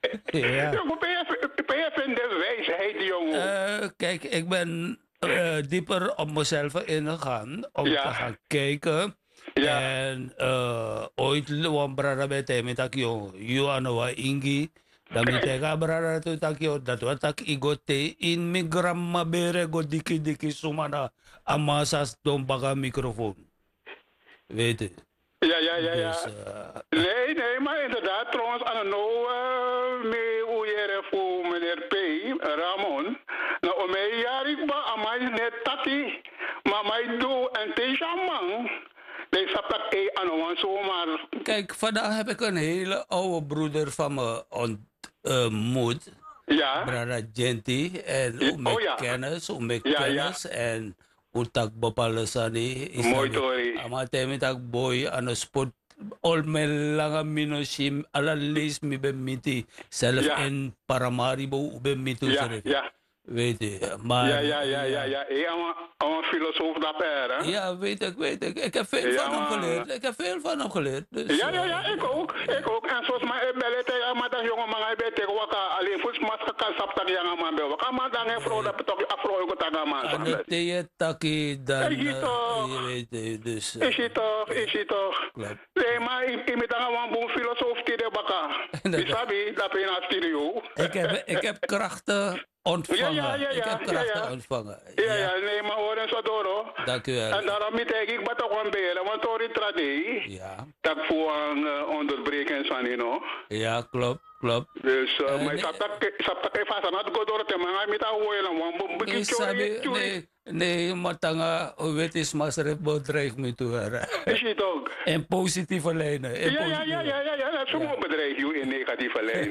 Ja. Ben je in de wijsheid, jongen? Kijk, ik ben dieper op mezelf ingegaan om te Ja, gaan kijken. ja, En ooit luwan brada bete met tak yo ano wa ingi. Dan mi tega brada tu tak yo dat wa tak igote in mi gramma bere go diki diki sumana amasas don baga microfoon. Weet je. ja. Dus Nee, maar inderdaad, trouwens, aan nou, mee hoe je voor meneer P. Ramon. Nou, om mij jarig ba, amai net taki, maar mij doe en tegen man. Nee, sapak aan zomaar. kijk, vandaag heb ik een hele oude broeder van me ontmoet. Ja, Brada Genti en ja, met oh ja, kennis, met ja, kennis en utak bepaalde sani is mooi dat Tori. amatemi tak boy aan een spot all mijn lange minoshim alle lees mi ben miti zelf Ja, in Paramaribo ben mitu ja, seref ja. weet je maar Ja. Een filosoof dat er, hè? ja weet ik heb veel Ja, van hem man. geleerd ik heb veel van hem geleerd dus Ja, ik ook. En zoals mij bellen tegen maar dat jongen man, hij bent tegen waka alleen voor smaak kan sap tak yang man bel. Waka man dan heeft vrouw dat toch afro ik tak man. aan de thee taki dan Is het toch? je weet dus Is het toch? klopt. Nee, maar ik met een boom filosoof die de baka. Isabi, dat ben je naar studio. Ik heb krachten ontvangen. Ja. Ik heb krachten ontvangen. Ja, nee, maar hoor eens wat door hoor. Dank u wel. En daarom moet ik wat ook aan bellen, want hoor ik tradie. Ja. Dat voor een onderbreking van je know. Ja, klopt. Dus, maar nee. ik zat even vast aan het go door te maar met een hoor en een boekje. Nee, matanga, weet is maar bedrijf me toe. Is het ook? In positieve lijnen. Ja, dat is een mooi bedrijf in negatieve lijn.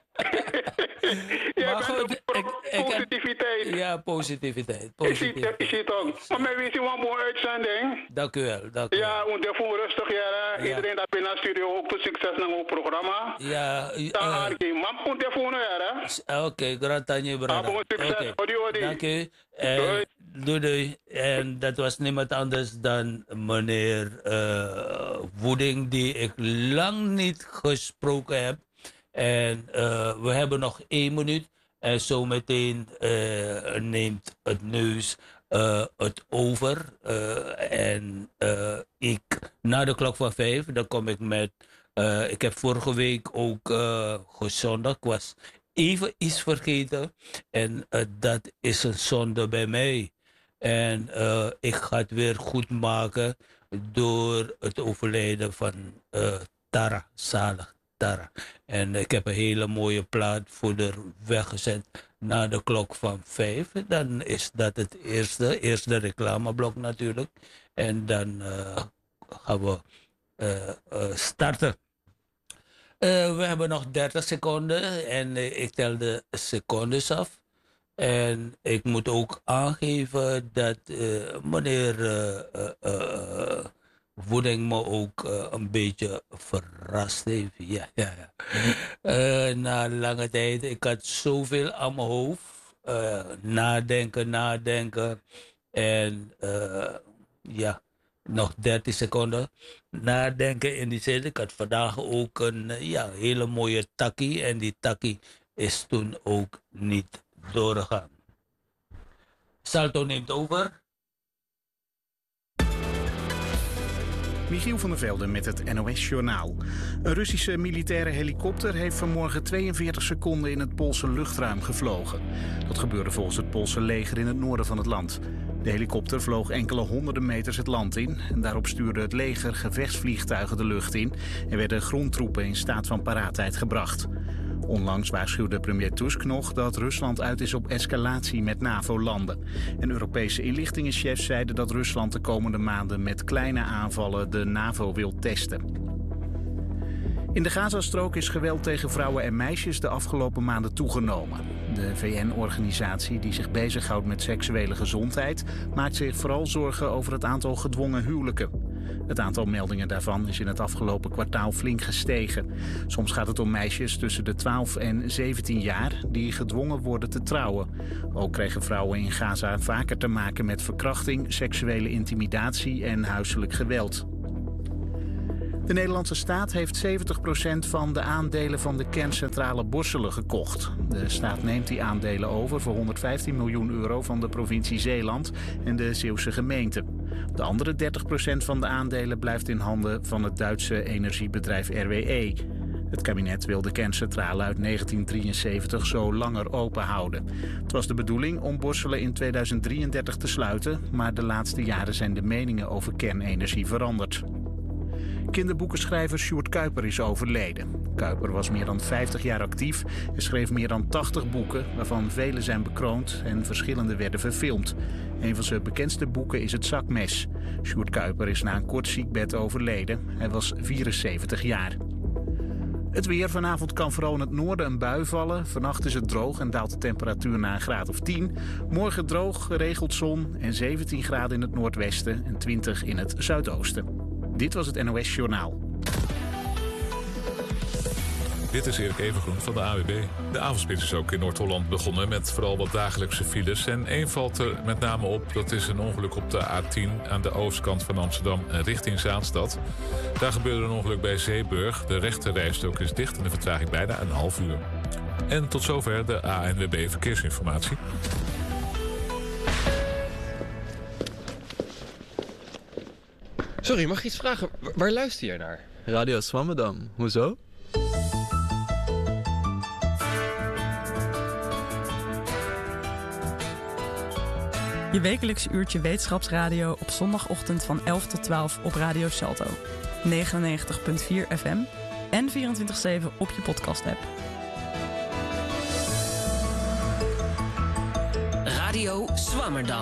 Maar goed, positiviteit. Ja, positiviteit. Is het ook? Maar mij weet je wat een mooie uitzending. Dank u wel. Ja, en daarvoor rustig, ja. Iedereen dat binnen de studio ook veel succes naar het programma. Ja. Dan Arki, maar en daarvoor, ja. Oké, grantanje, brada. Succes. Odi. Dank u. Doei. En dat was niemand anders dan meneer Woeding, die ik lang niet gesproken heb. En we hebben nog 1 minuut. En zometeen neemt het nieuws het over. En na de klok van 5, dan kom ik met... ik heb vorige week ook gezondigd. Ik was even iets vergeten. En dat is een zonde bij mij. En ik ga het weer goed maken door het overlijden van Tara, zalig Tara. En ik heb een hele mooie plaat voor haar weggezet na de klok van 5. Dan is dat het eerste reclameblok natuurlijk. En dan gaan we starten. We hebben nog 30 seconden en ik tel de secondes af. En ik moet ook aangeven dat meneer Woeding me ook een beetje verrast heeft. Ja. Na lange tijd, ik had zoveel aan mijn hoofd. Nadenken. En nog 30 seconden. Nadenken in die zin. Ik had vandaag ook een hele mooie takkie. En die takkie is toen ook niet doorgaan. Salto neemt over. Michiel van der Velde met het NOS-journaal. Een Russische militaire helikopter heeft vanmorgen 42 seconden in het Poolse luchtruim gevlogen. Dat gebeurde volgens het Poolse leger in het noorden van het land. De helikopter vloog enkele honderden meters het land in. En daarop stuurde het leger gevechtsvliegtuigen de lucht in en werden grondtroepen in staat van paraatheid gebracht. Onlangs waarschuwde premier Tusk nog dat Rusland uit is op escalatie met NAVO-landen. En Europese inlichtingenchefs zeiden dat Rusland de komende maanden met kleine aanvallen de NAVO wil testen. In de Gazastrook is geweld tegen vrouwen en meisjes de afgelopen maanden toegenomen. De VN-organisatie die zich bezighoudt met seksuele gezondheid maakt zich vooral zorgen over het aantal gedwongen huwelijken. Het aantal meldingen daarvan is in het afgelopen kwartaal flink gestegen. Soms gaat het om meisjes tussen de 12 en 17 jaar die gedwongen worden te trouwen. Ook kregen vrouwen in Gaza vaker te maken met verkrachting, seksuele intimidatie en huiselijk geweld. De Nederlandse staat heeft 70% van de aandelen van de kerncentrale Borselen gekocht. De staat neemt die aandelen over voor €115 miljoen van de provincie Zeeland en de Zeeuwse gemeente. De andere 30% van de aandelen blijft in handen van het Duitse energiebedrijf RWE. Het kabinet wil de kerncentrale uit 1973 zo langer open houden. Het was de bedoeling om Borselen in 2033 te sluiten, maar de laatste jaren zijn de meningen over kernenergie veranderd. Kinderboekenschrijver Sjoerd Kuiper is overleden. Kuiper was meer dan 50 jaar actief en schreef meer dan 80 boeken, waarvan vele zijn bekroond en verschillende werden verfilmd. Een van zijn bekendste boeken is Het Zakmes. Sjoerd Kuiper is na een kort ziekbed overleden. Hij was 74 jaar. Het weer. Vanavond kan vooral in het noorden een bui vallen. Vannacht is het droog en daalt de temperatuur naar een graad of 10. Morgen droog, geregeld zon en 17 graden in het noordwesten en 20 in het zuidoosten. Dit was het NOS Journaal. Dit is Erik Evengroen van de AWB. De avondspits is ook in Noord-Holland begonnen met vooral wat dagelijkse files. En één valt er met name op, dat is een ongeluk op de A10 aan de oostkant van Amsterdam richting Zaanstad. Daar gebeurde een ongeluk bij Zeeburg. De rechterrijstrook is dicht en de vertraging bijna een half uur. En tot zover de ANWB Verkeersinformatie. Sorry, mag ik iets vragen? Waar luister jij naar? Radio Swammerdam. Hoezo? Je wekelijks uurtje wetenschapsradio op zondagochtend van 11 tot 12 op Radio Salto. 99.4 FM en 24/7 op je podcast-app. Radio Swammerdam.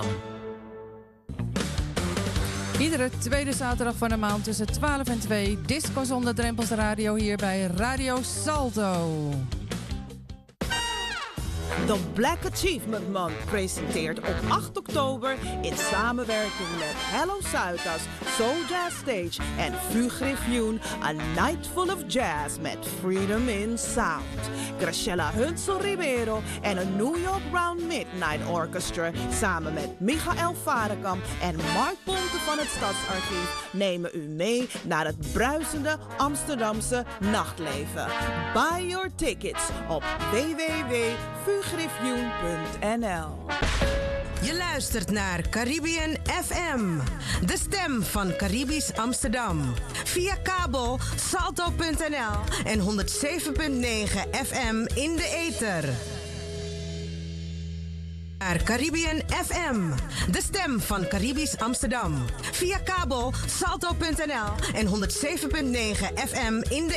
Iedere tweede zaterdag van de maand tussen 12 en 2... Disco zonder drempels radio hier bij Radio Salto. De Black Achievement Month presenteert op 8 oktober... in samenwerking met Hello Zuidas, Soul Jazz Stage en Vuur Griffioen... A Night Full of Jazz met Freedom in Sound. Graciela Hunsel Ribeiro en een New York Round Midnight Orchestra... samen met Michael Varekamp en Mark Ponte van het Stadsarchief... nemen u mee naar het bruisende Amsterdamse nachtleven. Buy your tickets op www.vuurgriffioen.nl. Je luistert naar Caribbean FM, de stem van Caribisch Amsterdam. Via kabel salto.nl en 107.9 FM in de ether. Naar Caribbean FM, de stem van Caribisch Amsterdam. Via kabel salto.nl en 107.9 FM in de